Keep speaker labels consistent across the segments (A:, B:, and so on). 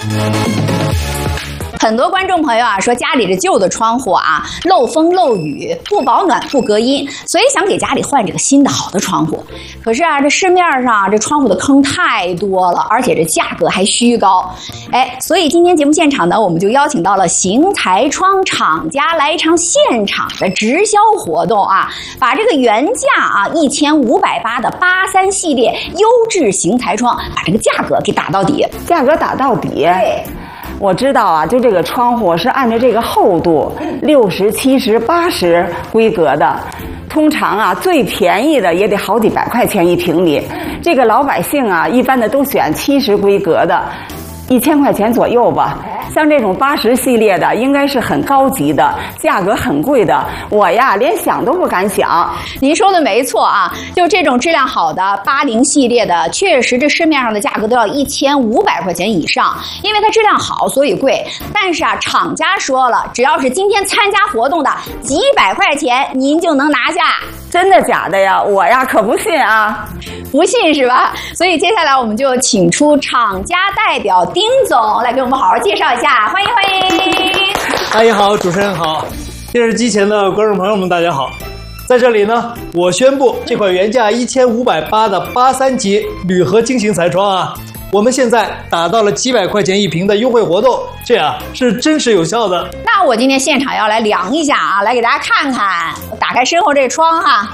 A: 很多观众朋友啊说家里这旧的窗户啊漏风漏雨不保暖不隔音，所以想给家里换这个新的好的窗户。可是啊这市面上这窗户的坑太多了，而且这价格还虚高。所以今天节目现场呢，我们就邀请到了邢台窗厂家来一场现场的直销活动啊，把这个原价啊1580的83系列优质邢台窗，把这个价格给打到底。
B: 价格打到底。
A: 对。
B: 我知道啊，就这个窗户是按照这个厚度60、70、80规格的，通常啊最便宜的也得好几百块钱一平米。这个老百姓啊，一般的都选70规格的，1000块钱左右吧。像这种80系列的，应该是很高级的，价格很贵的。我呀，连想都不敢想。
A: 您说的没错啊，就这种质量好的80系列的，确实这市面上的价格都要1500块钱以上，因为它质量好，所以贵。但是啊，厂家说了，只要是今天参加活动的，几百块钱您就能拿下。
B: 真的假的呀？我呀可不信啊！
A: 不信是吧？所以接下来我们就请出厂家代表丁总来给我们好好介绍一下，欢迎欢迎！
C: 阿姨好，主持人好，电视机前的观众朋友们大家好。在这里呢，我宣布这款原价1580的83级铝合金型彩窗啊，我们现在打到了几百块钱一平的优惠活动，这样是真实有效的。
A: 那我今天现场要来量一下啊，来给大家看看。我打开身后这窗哈，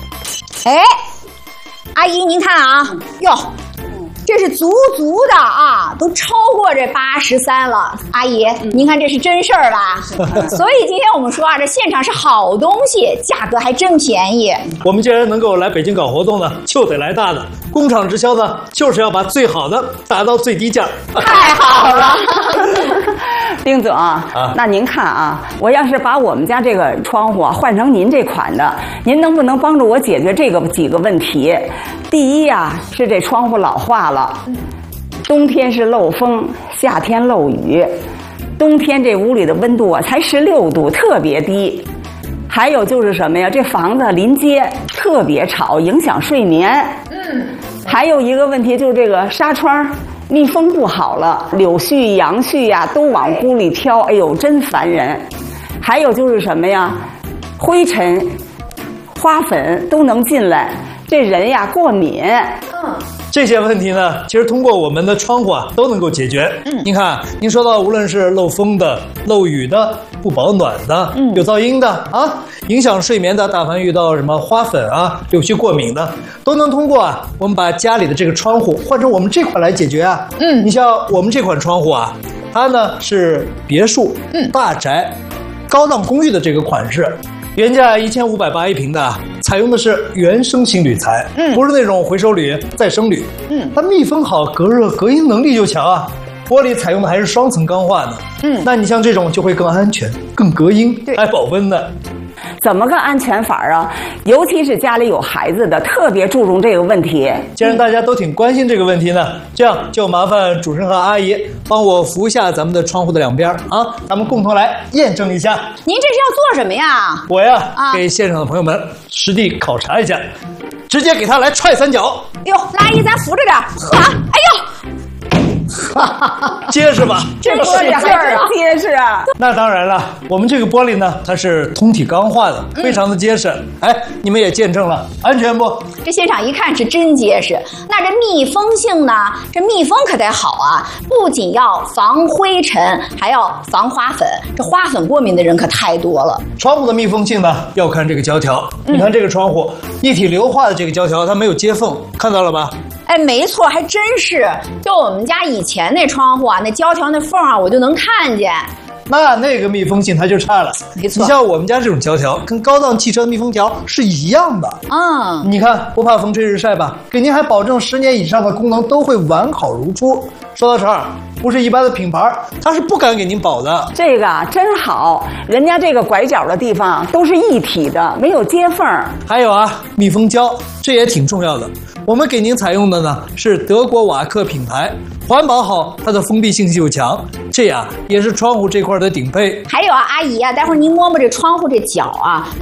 A: 阿姨您看啊，哟，这是足的啊，都超过这83了。阿姨，您看这是真事儿吧？所以今天我们说啊，这现场是好东西，价格还真便宜。
C: 我们既然能够来北京搞活动呢，就得来大的。工厂直销呢，就是要把最好的打到最低价。
A: 太好了。
B: 丁总那您看啊，我要是把我们家这个窗户换成您这款的，您能不能帮助我解决这个几个问题？第一啊，是这窗户老化了，冬天是漏风，夏天漏雨，冬天这屋里的温度啊才16度，特别低。还有就是什么呀？这房子临街特别吵，影响睡眠。还有一个问题就是这个纱窗密封不好了，柳絮、杨絮呀都往屋里飘，哎呦，真烦人。还有就是什么呀？灰尘、花粉都能进来，这人呀过敏。
C: 这些问题呢，其实通过我们的窗户啊都能够解决。您看，您说到无论是漏风的、漏雨的、不保暖的、有噪音的啊，影响睡眠的，大凡遇到什么花粉啊、柳絮过敏的，都能通过啊我们把家里的这个窗户换成我们这款来解决啊。你像我们这款窗户啊，它呢是别墅、大宅、高档公寓的这个款式。原价1580一平的，采用的是原生型铝材，不是那种回收铝、再生铝。它密封好，隔热隔音能力就强啊。玻璃采用的还是双层钢化的，那你像这种就会更安全、更隔音，还保温的。
B: 怎么个安全法啊？尤其是家里有孩子的，特别注重这个问题。
C: 既然大家都挺关心这个问题呢，这样就麻烦主持人和阿姨帮我扶一下咱们的窗户的两边啊，咱们共同来验证一下。
A: 您这是要做什么呀？
C: 我呀，给现场的朋友们实地考察一下，直接给他来踹3脚。
A: 哟，阿姨咱扶着点，呵，哎呦。
C: 结实吧？
B: 这玻璃还真结实啊！
C: 那当然了，我们这个玻璃呢，它是通体钢化的，非常的结实。你们也见证了，安全不？
A: 这现场一看是真结实。那这密封性呢？这密封可得好啊！不仅要防灰尘，还要防花粉。这花粉过敏的人可太多了。
C: 窗户的密封性呢，要看这个胶条。你看这个窗户，一体硫化的这个胶条，它没有接缝，看到了吧？
A: 没错，还真是。就我们家以前那窗户啊，那胶条那缝啊，我就能看见。
C: 那个密封性它就差了。
A: 没错，
C: 你像我们家这种胶条，跟高档汽车的密封条是一样的。你看不怕风吹日晒吧？给您还保证10年以上的功能都会完好如初。说到这儿，不是一般的品牌，它是不敢给您保的。
B: 这个真好，人家这个拐角的地方都是一体的，没有接缝。
C: 还有啊，密封胶，这也挺重要的。我们给您采用的呢是德国瓦克品牌，环保好，它的封闭性又强，这样也是窗户这块的顶配。
A: 还有啊，阿姨啊，待会儿您摸摸这窗户这角啊，